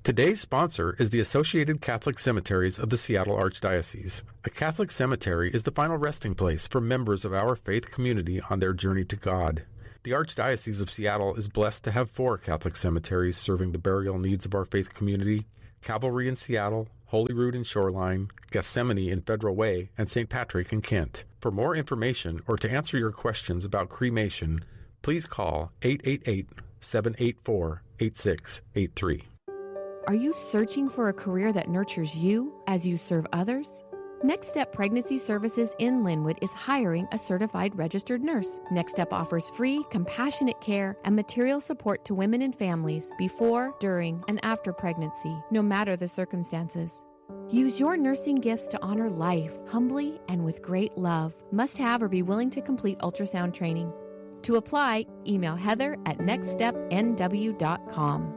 Today's sponsor is the Associated Catholic Cemeteries of the Seattle Archdiocese. A Catholic cemetery is the final resting place for members of our faith community on their journey to God. The Archdiocese of Seattle is blessed to have 4 Catholic cemeteries serving the burial needs of our faith community: Calvary in Seattle, Holyrood in Shoreline, Gethsemane in Federal Way, and St. Patrick in Kent. For more information or to answer your questions about cremation, please call 888-784-8683. Are you searching for a career that nurtures you as you serve others? Next Step Pregnancy Services in Linwood is hiring a certified registered nurse. Next Step offers free, compassionate care and material support to women and families before, during, and after pregnancy, no matter the circumstances. Use your nursing gifts to honor life, humbly and with great love. Must have or be willing to complete ultrasound training. To apply, email heather@nextstepnw.com.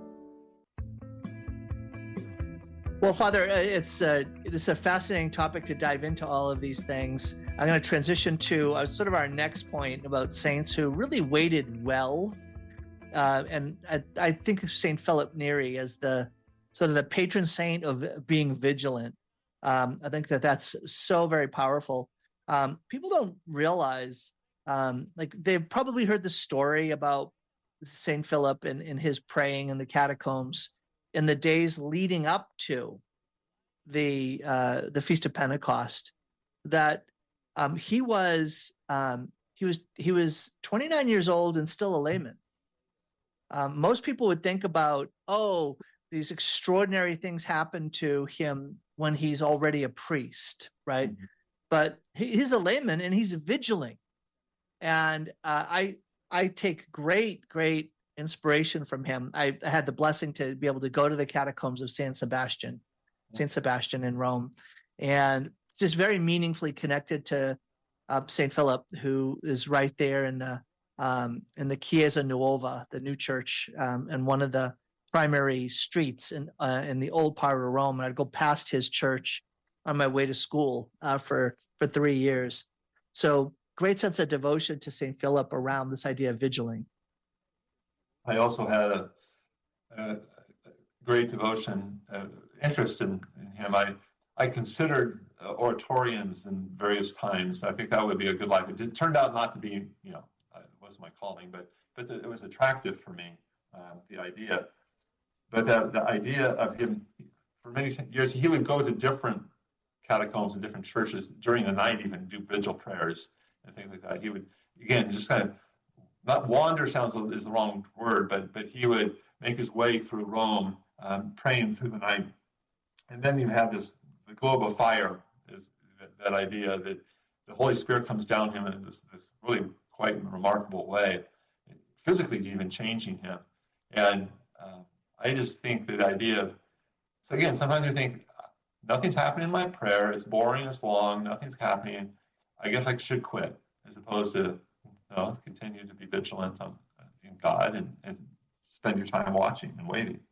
Well, Father, it's a fascinating topic to dive into all of these things. I'm going to transition to sort of our next point about saints who really waited well. And I think of St. Philip Neri as the sort of the patron saint of being vigilant. I think that's so very powerful. People don't realize, like they've probably heard the story about St. Philip and his praying in the catacombs in the days leading up to the Feast of Pentecost, that he was 29 years old and still a layman. Most people would think about, these extraordinary things happen to him when he's already a priest, right? Mm-hmm. But he's a layman and he's vigilant. And I take great inspiration from him. I had the blessing to be able to go to the catacombs of Saint Sebastian in Rome, and just very meaningfully connected to Saint Philip, who is right there in the Chiesa Nuova, the new church, and one of the primary streets in the old part of Rome. And I'd go past his church on my way to school for 3 years. So great sense of devotion to Saint Philip around this idea of vigiling. I also had a great devotion, interest in him. I considered oratorians in various times. I think that would be a good life. It turned out not to be, it wasn't my calling, but it was attractive for me, the idea. But the idea of him, for many years, he would go to different catacombs and different churches during the night, even do vigil prayers and things like that. He would, again, just kind of, not wander is the wrong word, but he would make his way through Rome, praying through the night. And then you have the globe of fire, is that idea that the Holy Spirit comes down him in this really quite remarkable way, physically even changing him. And I just think that idea of, so again, sometimes you think, nothing's happening in my prayer, it's boring, it's long, nothing's happening, I guess I should quit, as opposed to, no, continue to be vigilant in God and spend your time watching and waiting.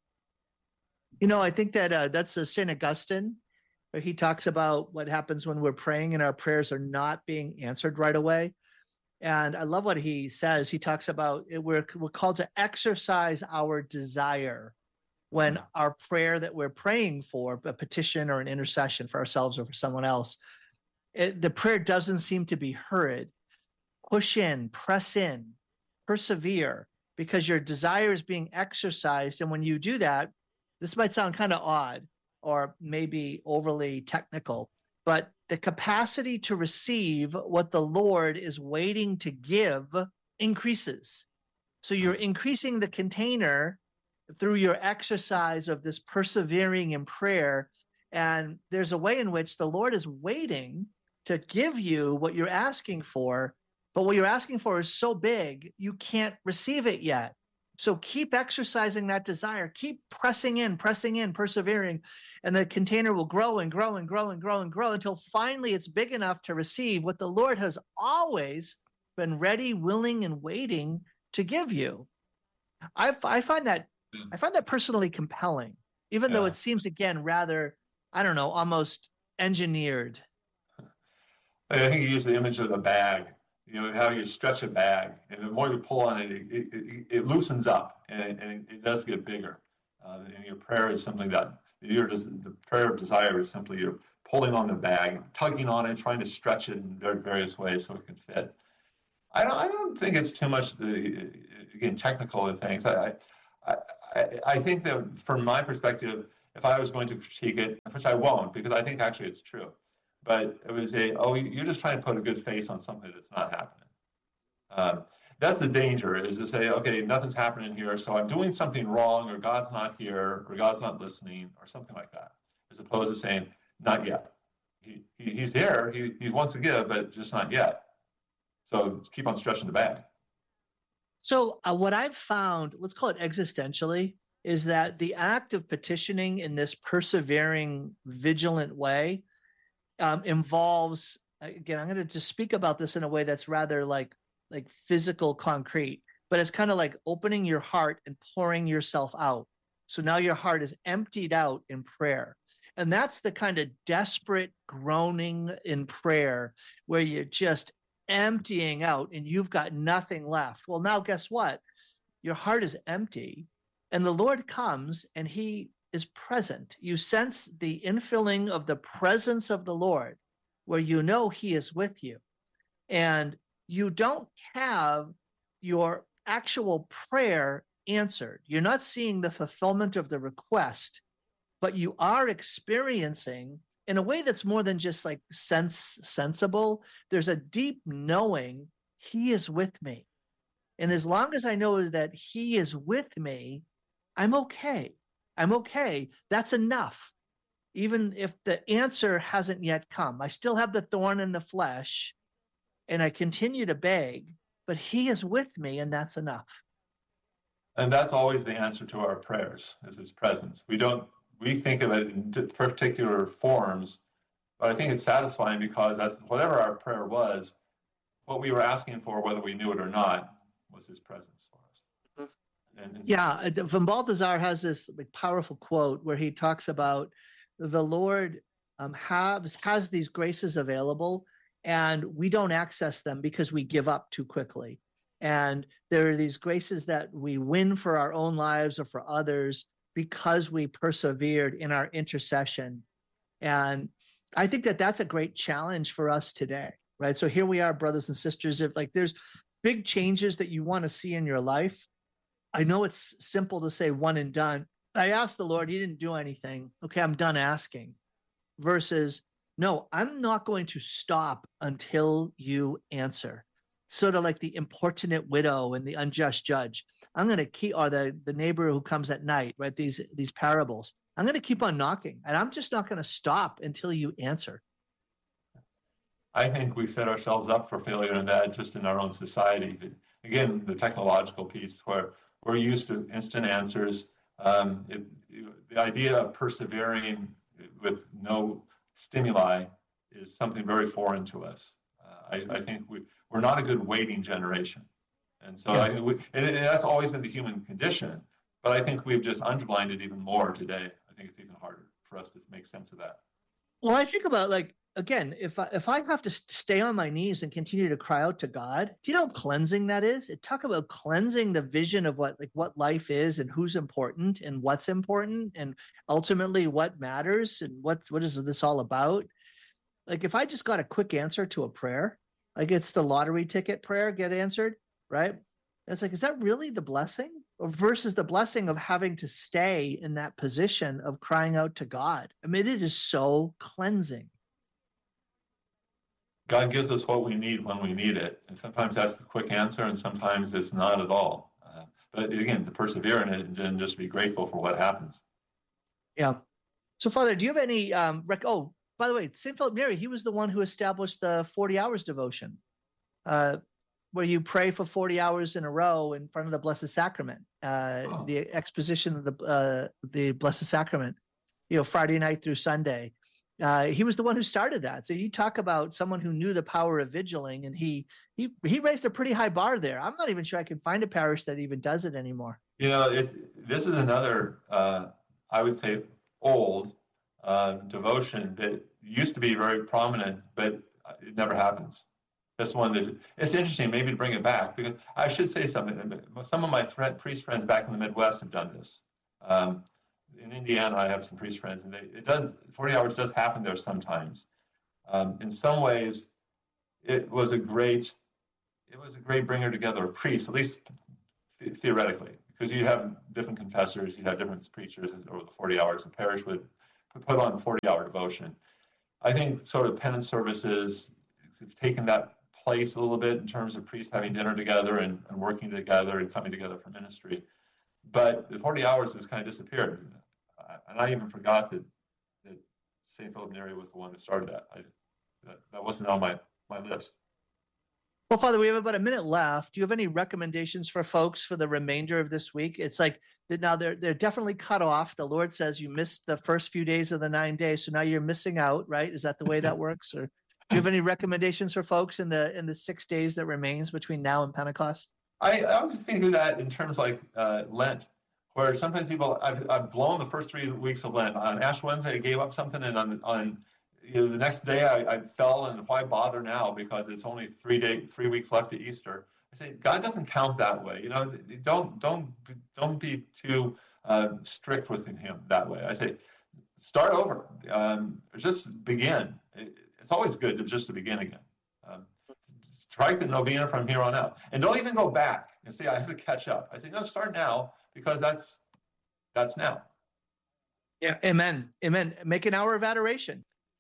I think that that's St. Augustine, where he talks about what happens when we're praying and our prayers are not being answered right away. And I love what he says. He talks about we're called to exercise our desire when our prayer that we're praying for, a petition or an intercession for ourselves or for someone else, the prayer doesn't seem to be heard. Push in, press in, persevere, because your desire is being exercised. And when you do that, this might sound kind of odd or maybe overly technical, but the capacity to receive what the Lord is waiting to give increases. So you're increasing the container through your exercise of this persevering in prayer. And there's a way in which the Lord is waiting to give you what you're asking for. But what you're asking for is so big, you can't receive it yet. So keep exercising that desire. Keep pressing in, persevering, and the container will grow and grow and grow and grow and grow until finally it's big enough to receive what the Lord has always been ready, willing, and waiting to give you. I find that personally compelling, even though it seems, again, rather, almost engineered. I think you use the image of the bag. How you stretch a bag, and the more you pull on it, it loosens up, and it does get bigger. And your prayer is simply that. The prayer of desire is simply you're pulling on the bag, tugging on it, trying to stretch it in various ways so it can fit. I don't think it's too much, again, technical in things. I think that from my perspective, if I was going to critique it, which I won't, because I think actually it's true, but it was you're just trying to put a good face on something that's not happening. That's the danger, is to say, okay, nothing's happening here, so I'm doing something wrong, or God's not here, or God's not listening, or something like that, as opposed to saying, not yet. He's there, he wants to give, but just not yet. So keep on stretching the bag. So what I've found, let's call it existentially, is that the act of petitioning in this persevering, vigilant way involves, again, I'm going to just speak about this in a way that's rather like physical, concrete, but it's kind of like opening your heart and pouring yourself out. So now your heart is emptied out in prayer. And that's the kind of desperate groaning in prayer where you're just emptying out and you've got nothing left. Well, now guess what? Your heart is empty and the Lord comes and he is present. You sense the infilling of the presence of the Lord where you know he is with you. And you don't have your actual prayer answered. You're not seeing the fulfillment of the request, but you are experiencing in a way that's more than just like sensible. There's a deep knowing he is with me. And as long as I know that he is with me, I'm okay. I'm okay. That's enough. Even if the answer hasn't yet come, I still have the thorn in the flesh and I continue to beg, but he is with me and that's enough. And that's always the answer to our prayers, is his presence. We think of it in particular forms, but I think it's satisfying because that's whatever our prayer was, what we were asking for, whether we knew it or not, was his presence for us. Yeah, Von Balthasar has this powerful quote where he talks about the Lord has these graces available, and we don't access them because we give up too quickly. And there are these graces that we win for our own lives or for others because we persevered in our intercession. And I think that that's a great challenge for us today, right? So here we are, brothers and sisters. If like there's big changes that you want to see in your life, I know it's simple to say one and done. I asked the Lord, he didn't do anything. Okay, I'm done asking. Versus, no, I'm not going to stop until you answer. Sort of like the importunate widow and the unjust judge. I'm going to keep, or the neighbor who comes at night, right? These parables. I'm going to keep on knocking, and I'm just not going to stop until you answer. I think we set ourselves up for failure in that, just in our own society. Again, the technological piece where we're used to instant answers. The idea of persevering with no stimuli is something very foreign to us. I think we're not a good waiting generation. And so and that's always been the human condition, but I think we've just underlined it even more today. I think it's even harder for us to make sense of that. Well, I think about again, if I have to stay on my knees and continue to cry out to God, do you know how cleansing that is? It talk about cleansing the vision of what life is and who's important and what's important and ultimately what matters and what is this all about? Like if I just got a quick answer to a prayer, like it's the lottery ticket prayer get answered, right? It's like, is that really the blessing? Or versus the blessing of having to stay in that position of crying out to God? I mean, it is so cleansing. God gives us what we need when we need it. And sometimes that's the quick answer, and sometimes it's not at all. But again, to persevere in it and just be grateful for what happens. Yeah. So, Father, do you have any by the way, St. Philip Neri, he was the one who established the 40 hours devotion, where you pray for 40 hours in a row in front of the Blessed Sacrament, the exposition of the Blessed Sacrament, Friday night through Sunday. He was the one who started that. So you talk about someone who knew the power of vigiling, and he raised a pretty high bar there. I'm not even sure I can find a parish that even does it anymore. This is another, I would say, old devotion that used to be very prominent, but it never happens. That's one that it's interesting, maybe to bring it back, because I should say something. Some of my priest friends back in the Midwest have done this. in Indiana, I have some priest friends, and 40 hours does happen there sometimes. In some ways, it was a great bringer together of priests, at least theoretically, because you have different confessors, you have different preachers over the 40 hours. The parish would put on 40-hour devotion. I think sort of penance services have taken that place a little bit in terms of priests having dinner together and working together and coming together for ministry. But the 40 hours has kind of disappeared. And I even forgot that St. Philip Neri was the one who started that. That wasn't on my list. Well, Father, we have about a minute left. Do you have any recommendations for folks for the remainder of this week? It's like now they're definitely cut off. The Lord says you missed the first few days of the 9 days, so now you're missing out, right? Is that the way that works? Or do you have any recommendations for folks in the 6 days that remains between now and Pentecost? I was thinking of that in terms like Lent, where sometimes people, I've blown the first 3 weeks of Lent. On Ash Wednesday, I gave up something, and on the next day I fell, and why bother now, because it's only 3 weeks left to Easter. I say God doesn't count that way. Don't be too strict with him that way. I say start over, just begin. It's always good to begin again. Try the novena from here on out, and don't even go back and say I have to catch up. I say no, start now, because that's now. Yeah, amen. Make an hour of adoration.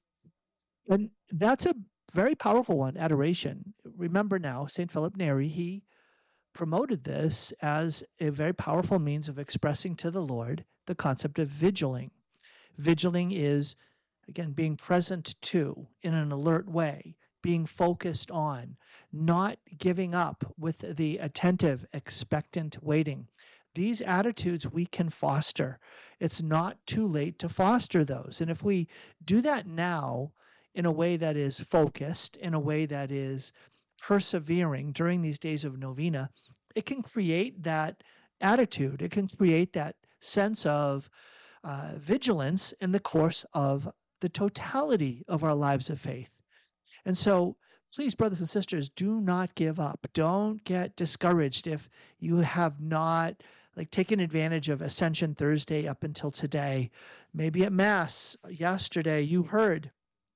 And that's a very powerful one, adoration. Remember now, St. Philip Neri, he promoted this as a very powerful means of expressing to the Lord the concept of vigiling. Vigiling is, again, being present to, in an alert way, being focused on, not giving up with the attentive, expectant waiting. These attitudes we can foster. It's not too late to foster those. And if we do that now, in a way that is focused, in a way that is persevering during these days of novena, it can create that attitude. It can create that sense of vigilance in the course of the totality of our lives of faith. And so, please, brothers and sisters, do not give up. Don't get discouraged if you have not taken advantage of Ascension Thursday up until today. Maybe at Mass yesterday you heard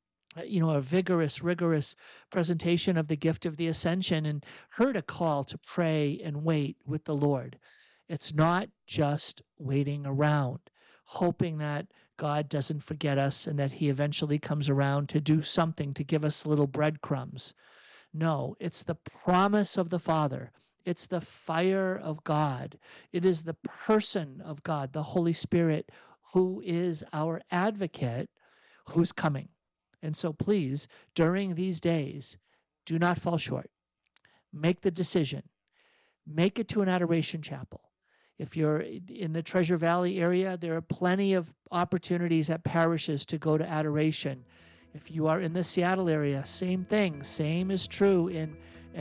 a rigorous presentation of the gift of the Ascension and heard a call to pray and wait with the Lord. It's not just waiting around, hoping that God doesn't forget us and that he eventually comes around to do something, to give us little breadcrumbs. No, it's the promise of the Father. It's the fire of God. It is the person of God, the Holy Spirit, who is our advocate, who's coming. And so please, during these days, do not fall short. Make the decision. Make it to an adoration chapel. If you're in the Treasure Valley area, there are plenty of opportunities at parishes to go to adoration. If you are in the Seattle area, same thing. Same is true in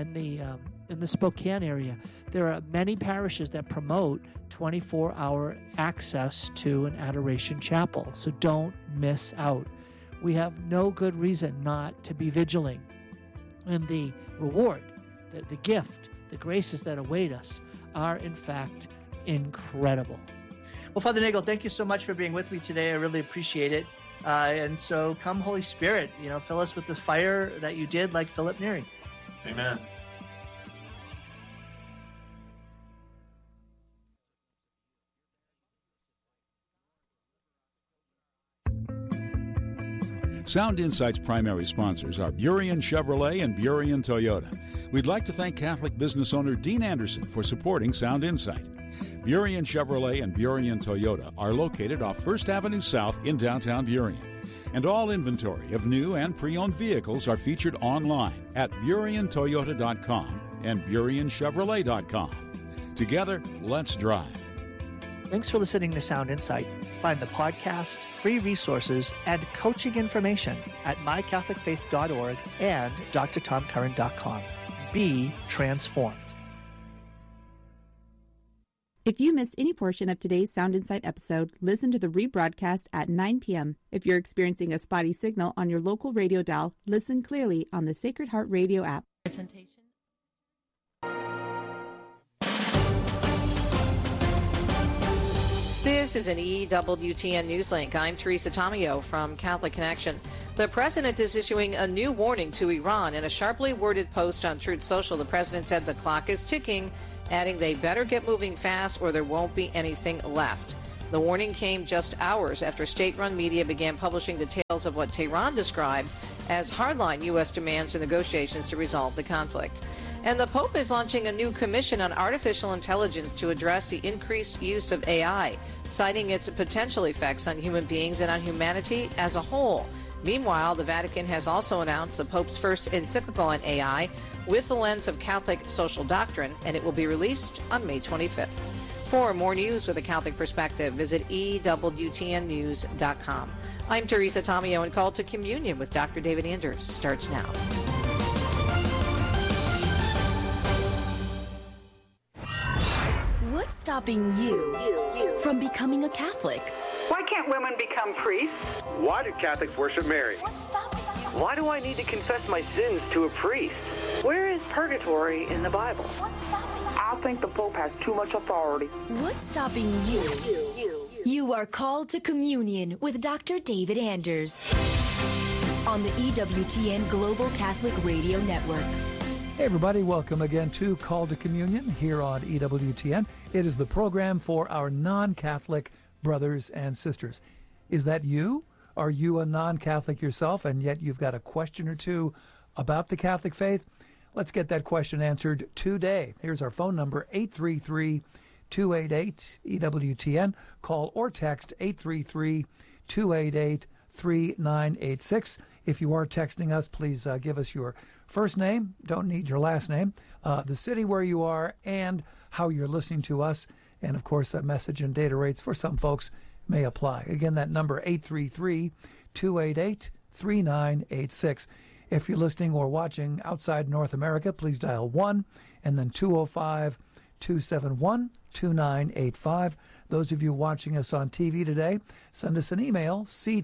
the Spokane area. There are many parishes that promote 24-hour access to an adoration chapel. So don't miss out. We have no good reason not to be vigilant. And the reward, the gift, the graces that await us are, in fact, incredible. Well, Father Nagel, thank you so much for being with me today. I really appreciate it. And so come, Holy Spirit, fill us with the fire that you did like Philip Neri. Amen. Sound Insight's primary sponsors are Burien Chevrolet and Burien Toyota. We'd like to thank Catholic business owner Dean Anderson for supporting Sound Insight. Burien Chevrolet and Burien Toyota are located off 1st Avenue South in downtown Burien. And all inventory of new and pre-owned vehicles are featured online at BurienToyota.com and BurienChevrolet.com. Together, let's drive. Thanks for listening to Sound Insight. Find the podcast, free resources, and coaching information at mycatholicfaith.org and drtomcurran.com. Be transformed. If you missed any portion of today's Sound Insight episode, listen to the rebroadcast at 9 p.m. If you're experiencing a spotty signal on your local radio dial, listen clearly on the Sacred Heart Radio app. Presentation. This This is an EWTN News Link. I'm Teresa Tomeo from Catholic Connection. The president is issuing a new warning to Iran. In a sharply worded post on Truth Social, the president said the clock is ticking, adding they better get moving fast or there won't be anything left. The warning came just hours after state-run media began publishing details of what Tehran described as hardline U.S. demands for negotiations to resolve the conflict. And the Pope is launching a new commission on artificial intelligence to address the increased use of AI, citing its potential effects on human beings and on humanity as a whole. Meanwhile, the Vatican has also announced the Pope's first encyclical on AI with the lens of Catholic social doctrine, and it will be released on May 25th. For more news with a Catholic perspective, visit EWTNnews.com. I'm Teresa Tomeo, and Call to Communion with Dr. David Anders starts now. What's stopping you from becoming a Catholic? Why can't women become priests? Why do Catholics worship Mary? Why do I need to confess my sins to a priest? Where is purgatory in the Bible? I think the Pope has too much authority. What's stopping you? You are called to communion with Dr. David Anders on the EWTN Global Catholic Radio Network. Hey everybody, welcome again to Call to Communion here on EWTN. It is the program for our non-Catholic brothers and sisters. Is that you? Are you a non-Catholic yourself and yet you've got a question or two about the Catholic faith? Let's get that question answered today. Here's our phone number, 833-288-EWTN. Call or text 833-288-3986. If you are texting us, please give us your first name, don't need your last name, the city where you are, and how you're listening to us. And, of course, message and data rates for some folks may apply. Again, that number, 833-288-3986. If you're listening or watching outside North America, please dial 1 and then 205-271-2985. Those of you watching us on TV today, send us an email,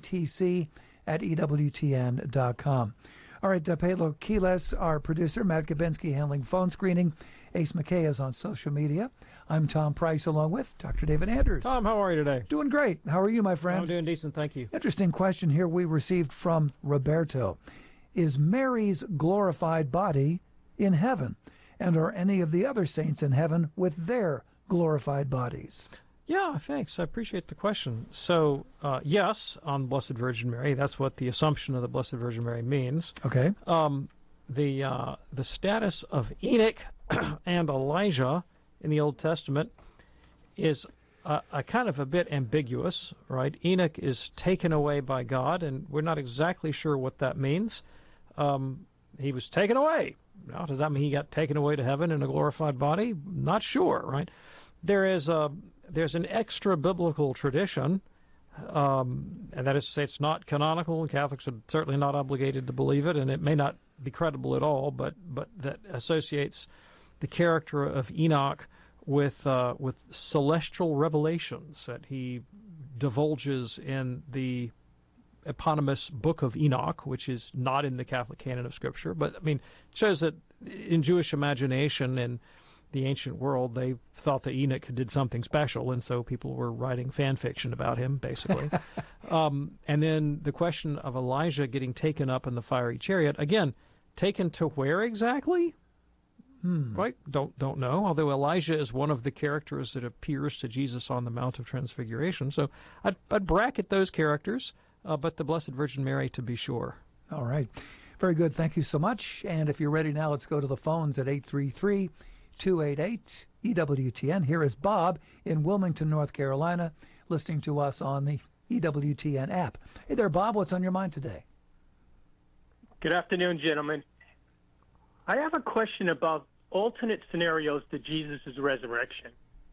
ctc@ewtn.com. All right, Pedro Quiles, our producer, Matt Gabinski handling phone screening. Ace McKay is on social media. I'm Tom Price along with Dr. David Anders. Tom, how are you today? Doing great. How are you, my friend? I'm doing decent, thank you. Interesting question here we received from Roberto. Is Mary's glorified body in heaven? And are any of the other saints in heaven with their glorified bodies? Yeah, thanks. I appreciate the question. So, yes, on Blessed Virgin Mary. That's what the assumption of the Blessed Virgin Mary means. Okay. The status of Enoch and Elijah in the Old Testament is a kind of a bit ambiguous, right? Enoch is taken away by God, and we're not exactly sure what that means. He was taken away. Now, does that mean he got taken away to heaven in a glorified body? Not sure, right? There's an extra biblical tradition, and that is to say it's not canonical, and Catholics are certainly not obligated to believe it, and it may not be credible at all, but that associates the character of Enoch with celestial revelations that he divulges in the eponymous Book of Enoch, which is not in the Catholic canon of Scripture. But, I mean, it shows that in Jewish imagination in the ancient world, they thought that Enoch did something special, and so people were writing fan fiction about him, basically. And then the question of Elijah getting taken up in the fiery chariot, again, taken to where exactly? Right? Don't know. Although Elijah is one of the characters that appears to Jesus on the Mount of Transfiguration. So I'd bracket those characters, but the Blessed Virgin Mary to be sure. All right. Very good. Thank you so much. And if you're ready now, let's go to the phones at 833-288-EWTN. Here is Bob in Wilmington, North Carolina, listening to us on the EWTN app. Hey there, Bob. What's on your mind today? Good afternoon, gentlemen. I have a question about alternate scenarios to Jesus' resurrection.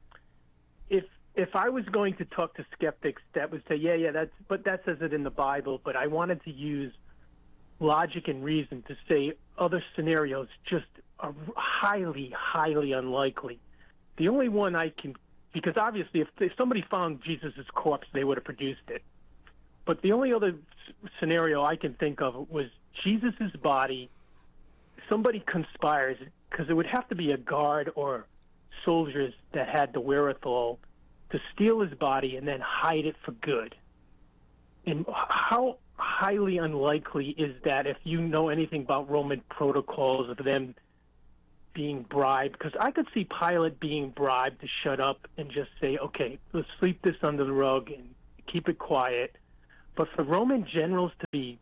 If I was going to talk to skeptics that would say, that says it in the Bible, but I wanted to use logic and reason to say other scenarios just are highly, highly unlikely. The only one I can, because obviously if somebody found Jesus' corpse, they would have produced it. But the only other scenario I can think of was Jesus' body, somebody conspires, because it would have to be a guard or soldiers that had the wherewithal to steal his body and then hide it for good. And how highly unlikely is that, if you know anything about Roman protocols of them being bribed? Because I could see Pilate being bribed to shut up and just say, okay, let's sweep this under the rug and keep it quiet. But for Roman generals to be,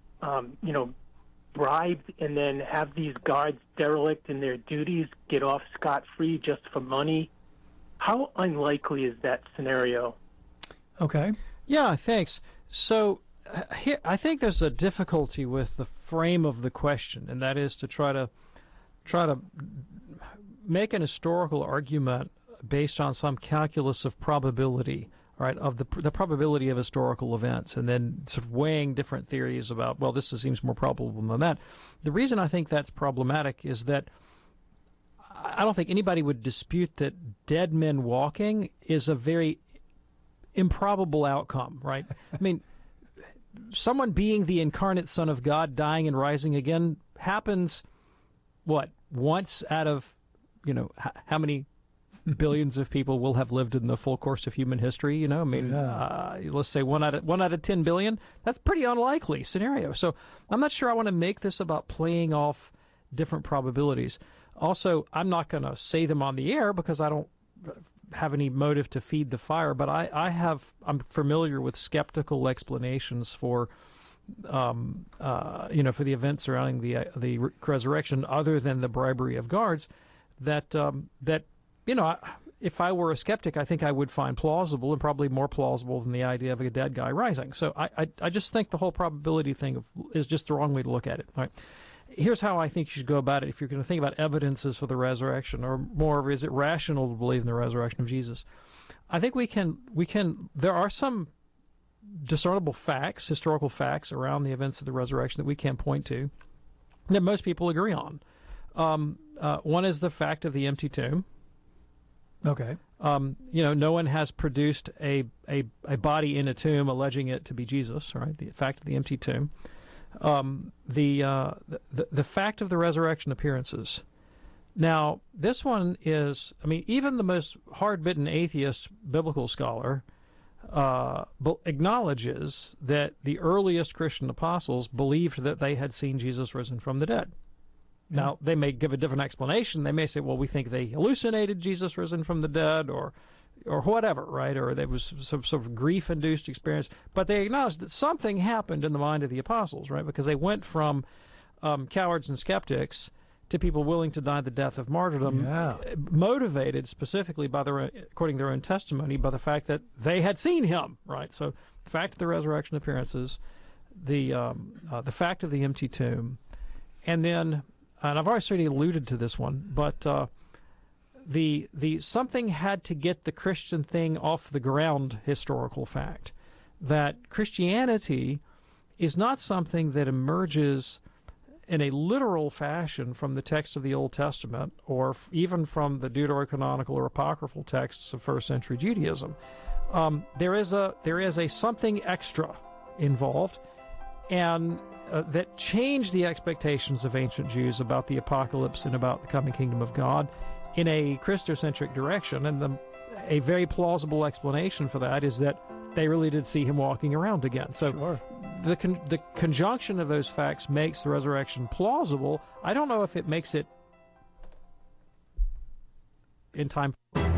bribed and then have these guards derelict in their duties get off scot-free just for money, how unlikely is that scenario? Okay. Yeah, thanks. So here, I think there's a difficulty with the frame of the question, and that is to try to make an historical argument based on some calculus of probability, right, of the probability of historical events, and then sort of weighing different theories about, well, this seems more probable than that. The reason I think that's problematic is that I don't think anybody would dispute that dead men walking is a very improbable outcome, right? I mean, someone being the incarnate Son of God, dying and rising again, happens, what, once out of, how many billions of people will have lived in the full course of human history? I mean, let's say one out of 10 billion. That's a pretty unlikely scenario. So I'm not sure I want to make this about playing off different probabilities. Also, I'm not going to say them on the air because I don't have any motive to feed the fire, but I'm familiar with skeptical explanations for for the events surrounding the resurrection, other than the bribery of guards, that if I were a skeptic, I think I would find plausible, and probably more plausible than the idea of a dead guy rising. So I just think the whole probability thing is just the wrong way to look at it. All right. Here's how I think you should go about it if you're going to think about evidences for the resurrection, or more, is it rational to believe in the resurrection of Jesus? I think we can. There are some discernible facts, historical facts around the events of the resurrection that we can point to that most people agree on. One is the fact of the empty tomb. Okay. No one has produced a body in a tomb alleging it to be Jesus, right? The fact of the empty tomb. The fact of the resurrection appearances. Now, this one is, even the most hard-bitten atheist biblical scholar acknowledges that the earliest Christian apostles believed that they had seen Jesus risen from the dead. Now, they may give a different explanation. They may say, well, we think they hallucinated Jesus risen from the dead, or whatever, right? Or there was some sort of grief-induced experience. But they acknowledge that something happened in the mind of the apostles, right? Because they went from cowards and skeptics to people willing to die the death of martyrdom, motivated specifically by according to their own testimony, by the fact that they had seen him, right? So the fact of the resurrection appearances, the fact of the empty tomb, and then, and I've already alluded to this one, but the something had to get the Christian thing off the ground historical fact that Christianity is not something that emerges in a literal fashion from the text of the Old Testament, or even from the deuterocanonical or apocryphal texts of first century Judaism. There is a something extra involved, and that changed the expectations of ancient Jews about the apocalypse and about the coming kingdom of God in a Christocentric direction. And a very plausible explanation for that is that they really did see him walking around again. So the conjunction of those facts makes the resurrection plausible. I don't know if it makes it in time.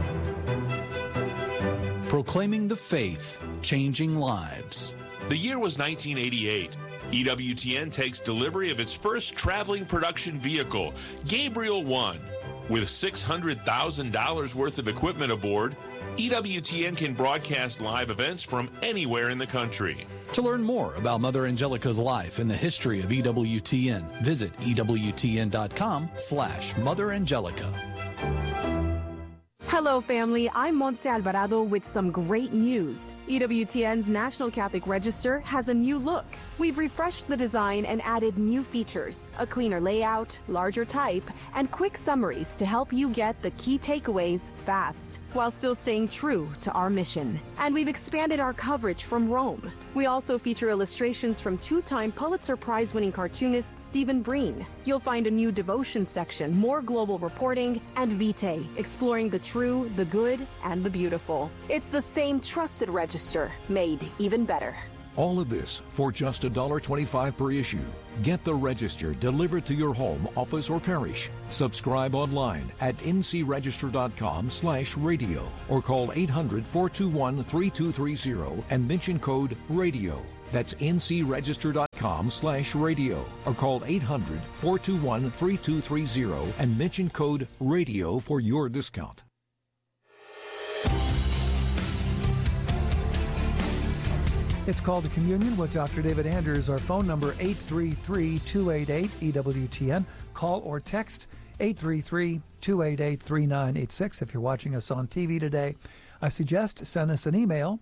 Proclaiming the faith, changing lives. The year was 1988. EWTN takes delivery of its first traveling production vehicle, Gabriel 1. With $600,000 worth of equipment aboard, EWTN can broadcast live events from anywhere in the country. To learn more about Mother Angelica's life and the history of EWTN, visit EWTN.com/Mother Angelica. Hello, family. I'm Montse Alvarado with some great news. EWTN's National Catholic Register has a new look. We've refreshed the design and added new features, a cleaner layout, larger type, and quick summaries to help you get the key takeaways fast, while still staying true to our mission. And we've expanded our coverage from Rome. We also feature illustrations from two-time Pulitzer Prize-winning cartoonist Stephen Breen. You'll find a new devotion section, more global reporting, and Vitae, exploring the truth true, the good, and the beautiful. It's the same trusted register, made even better. All of this for just $1.25 per issue. Get the Register delivered to your home, office, or parish. Subscribe online at ncregister.com/radio or call 800-421-3230 and mention code RADIO. That's ncregister.com/radio or call 800-421-3230 and mention code RADIO for your discount. It's Called to Communion with Dr. David Anders. Our phone number, 833-288-EWTN. Call or text 833-288-3986. If you're watching us on TV today, I suggest send us an email,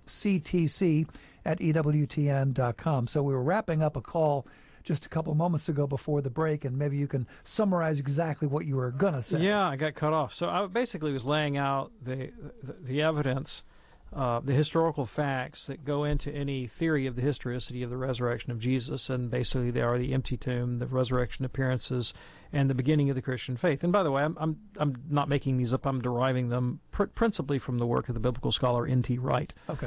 ctc@ewtn.com. So we were wrapping up a call just a couple of moments ago before the break, and maybe you can summarize exactly what you were going to say. Yeah, I got cut off. So I basically was laying out the evidence, the historical facts that go into any theory of the historicity of the resurrection of Jesus, and basically they are the empty tomb, the resurrection appearances, and the beginning of the Christian faith. And by the way, I'm not making these up. I'm deriving them principally from the work of the biblical scholar N.T. Wright. Okay.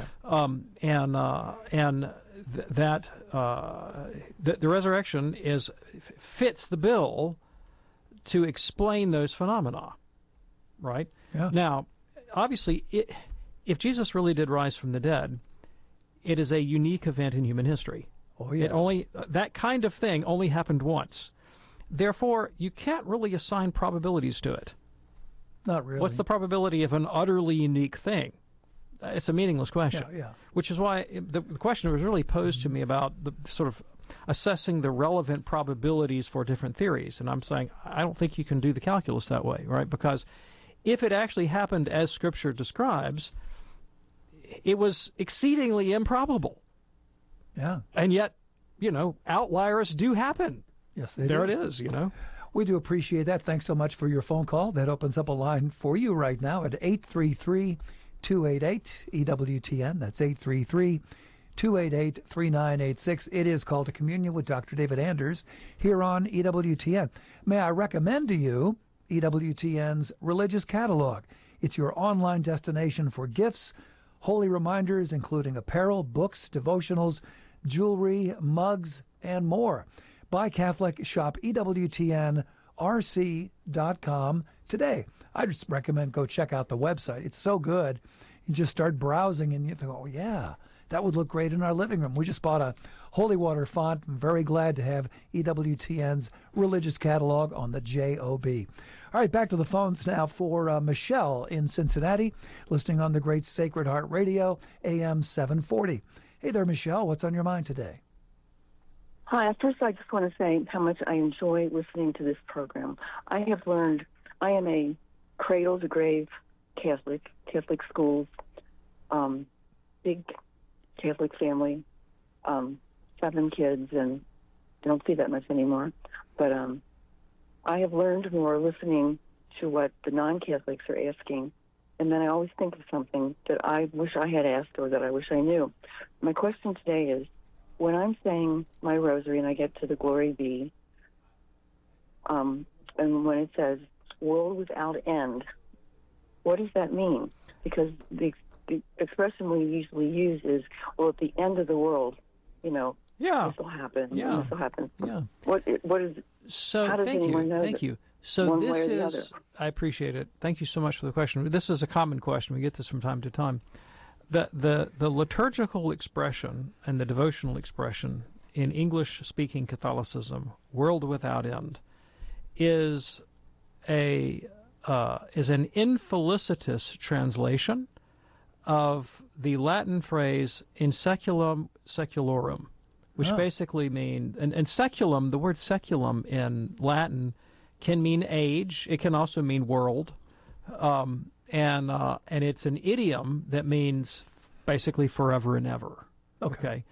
The resurrection fits the bill to explain those phenomena, right? Yeah. Now, obviously, if Jesus really did rise from the dead, it is a unique event in human history. Oh, yes. That kind of thing only happened once. Therefore, you can't really assign probabilities to it. Not really. What's the probability of an utterly unique thing? It's a meaningless question. Yeah. Which is why the question was really posed to me about the sort of assessing the relevant probabilities for different theories. And I'm saying, I don't think you can do the calculus that way, right? Because if it actually happened as Scripture describes, it was exceedingly improbable. Yeah. And yet, outliers do happen. Yes, they there do. It is, We do appreciate that. Thanks so much for your phone call. That opens up a line for you right now at 833-288-EWTN. That's 833-288-3986. It is Called to Communion with Dr. David Anders here on EWTN. May I recommend to you EWTN's Religious Catalog. It's your online destination for gifts, holy reminders, including apparel, books, devotionals, jewelry, mugs, and more. Buy Catholic, shop EWTNRC.com today. I just recommend go check out the website. It's so good. You just start browsing and you think, oh, yeah, that would look great in our living room. We just bought a holy water font. I'm very glad to have EWTN's Religious Catalog on the JOB. All right, back to the phones now for Michelle in Cincinnati, listening on the great Sacred Heart Radio, AM 740. Hey there, Michelle. What's on your mind today? Hi. First, I just want to say how much I enjoy listening to this program. I have learned I am a cradle-to-grave Catholic schools, big Catholic family, 7 kids, and I don't see that much anymore. But I have learned more listening to what the non-Catholics are asking, and then I always think of something that I wish I had asked or that I wish I knew. My question today is, when I'm saying my rosary and I get to the Glory Be, and when it says world without end, what does that mean? Because the expression we usually use is, well, at the end of the world, this will happen. Yeah. This will happen. Yeah. What is? So how does anyone know thank that? you. So one this way or the is. other? I appreciate it. Thank you so much for the question. This is a common question. We get this from time to time. The liturgical expression and the devotional expression in English-speaking Catholicism, world without end, is an infelicitous translation of the Latin phrase in seculum seculorum, which basically means, and seculum, the word seculum in Latin can mean age. It can also mean world. And it's an idiom that means basically forever and ever. Okay.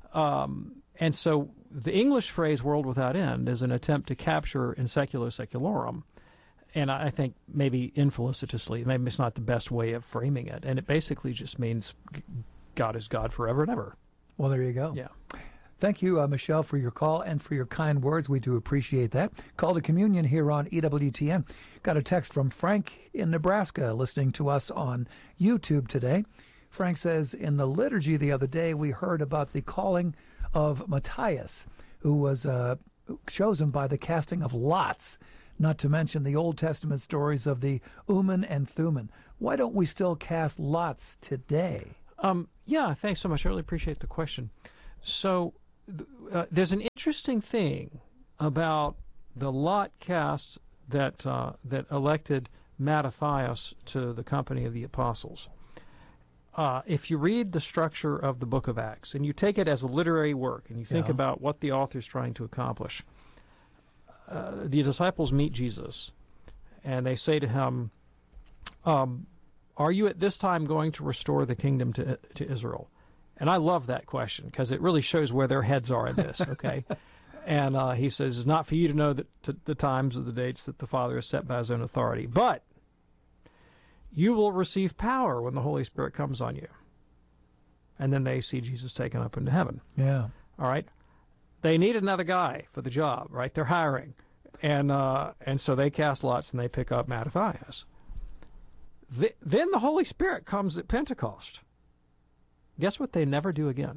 And so the English phrase world without end is an attempt to capture in seculo seculorum. And I think maybe infelicitously, maybe it's not the best way of framing it. And it basically just means God is God forever and ever. Well, there you go. Yeah. Thank you, Michelle, for your call and for your kind words. We do appreciate that. Call to Communion here on EWTN. Got a text from Frank in Nebraska listening to us on YouTube today. Frank says, in the liturgy the other day, we heard about the calling of Matthias, who was chosen by the casting of lots, not to mention the Old Testament stories of the Urim and Thummim. Why don't we still cast lots today? Yeah, thanks so much. I really appreciate the question. So there's an interesting thing about the lot cast that elected Mattathias to the company of the apostles. If you read the structure of the book of Acts and you take it as a literary work and you think about what the author's trying to accomplish, the disciples meet Jesus and they say to him, are you at this time going to restore the kingdom to Israel? And I love that question because it really shows where their heads are in this, okay? And he says, it's not for you to know the times or the dates that the Father has set by his own authority, but you will receive power when the Holy Spirit comes on you. And then they see Jesus taken up into heaven. Yeah. All right? They need another guy for the job, right? They're hiring. And so they cast lots and they pick up Mattathias. Then the Holy Spirit comes at Pentecost. Guess what they never do again?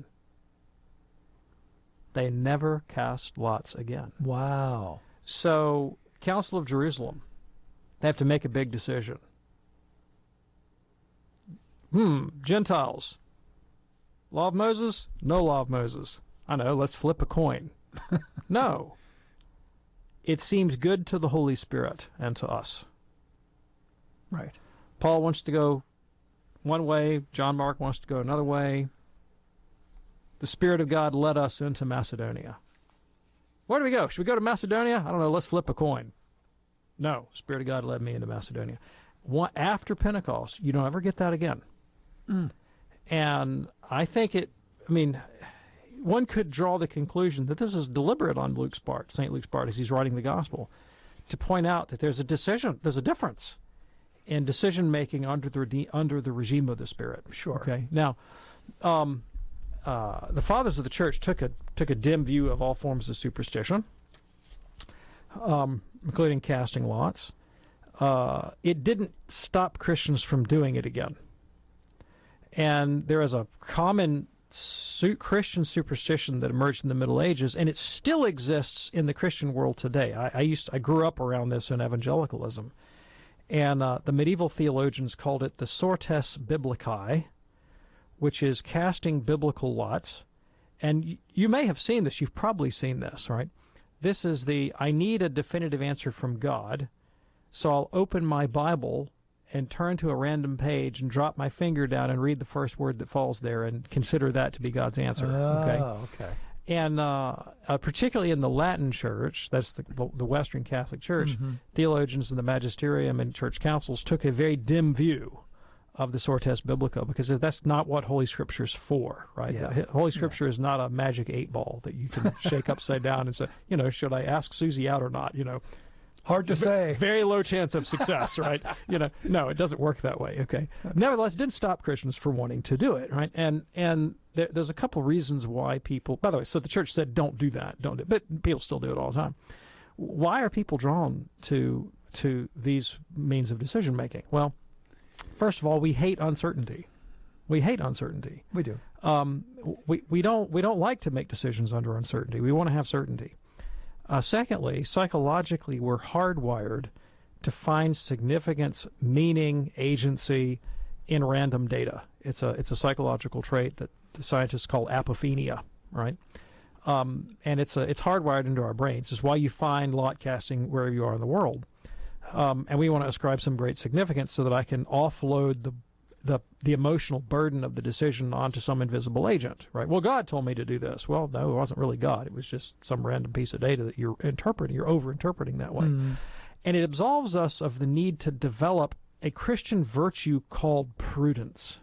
They never cast lots again. Wow. So, Council of Jerusalem, they have to make a big decision. Gentiles. Law of Moses? No law of Moses. I know, let's flip a coin. No. It seemed good to the Holy Spirit and to us. Right. Paul wants to go one way. John Mark wants to go another way. The Spirit of God led us into Macedonia. Where do we go? Should we go to Macedonia? I don't know. Let's flip a coin. No. Spirit of God led me into Macedonia. After Pentecost, you don't ever get that again. And I think one could draw the conclusion that this is deliberate on Luke's part, St. Luke's part, as he's writing the gospel, to point out that there's a difference in decision-making under the regime of the Spirit. Sure. Okay. Now, the fathers of the church took a dim view of all forms of superstition, including casting lots. It didn't stop Christians from doing it again. And there is a common Christian superstition that emerged in the Middle Ages, and it still exists in the Christian world today. I grew up around this in evangelicalism. And the medieval theologians called it the sortes biblicae, which is casting biblical lots. And you may have seen this. You've probably seen this, right? This is I need a definitive answer from God, so I'll open my Bible and turn to a random page and drop my finger down and read the first word that falls there and consider that to be God's answer. Okay. And particularly in the Latin Church, that's the Western Catholic Church, theologians in the magisterium and church councils took a very dim view of the Sortes Biblica because that's not what Holy Scripture is for, right? Yeah. Holy Scripture is not a magic 8-ball that you can shake upside down and say, should I ask Susie out or not? Hard to say. Very low chance of success, right? No, it doesn't work that way. Okay. Nevertheless, it didn't stop Christians from wanting to do it, right? And there's a couple reasons why people. By the way, so the church said don't do that, but people still do it all the time. Why are people drawn to these means of decision making? Well, first of all, we hate uncertainty. We hate uncertainty. We do. We don't like to make decisions under uncertainty. We want to have certainty. Secondly, psychologically, we're hardwired to find significance, meaning, agency in random data. It's a psychological trait that the scientists call apophenia, right? And it's hardwired into our brains. It's why you find lot casting wherever you are in the world. And we want to ascribe some great significance so that I can offload the emotional burden of the decision onto some invisible agent, right? Well, God told me to do this. Well, no, it wasn't really God. It was just some random piece of data that you're interpreting. You're over-interpreting that way. And it absolves us of the need to develop a Christian virtue called prudence.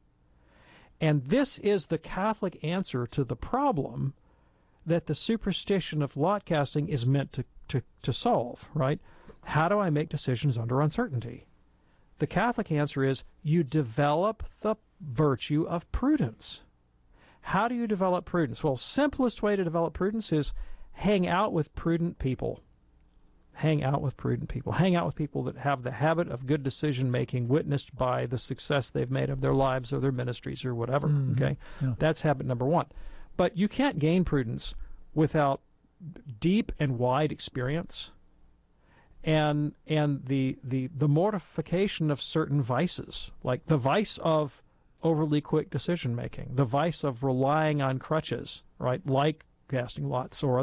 And this is the Catholic answer to the problem that the superstition of lot casting is meant to solve, right? How do I make decisions under uncertainty? The Catholic answer is you develop the virtue of prudence. How do you develop prudence? Well, simplest way to develop prudence is hang out with prudent people. Hang out with prudent people. Hang out with people that have the habit of good decision-making witnessed by the success they've made of their lives or their ministries or whatever, okay? Yeah. That's habit number one. But you can't gain prudence without deep and wide experience and the mortification of certain vices, like the vice of overly quick decision-making, the vice of relying on crutches, right, like casting lots or